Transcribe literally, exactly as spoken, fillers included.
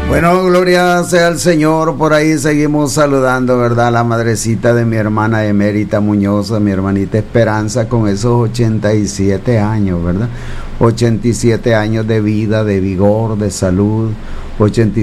Bueno, gloria sea al Señor. Por ahí seguimos saludando, ¿verdad? La madrecita de mi hermana Emérita Muñoz, mi hermanita Esperanza, con esos ochenta y siete años, ¿verdad? ochenta y siete años de vida, de vigor, de salud, ochenta y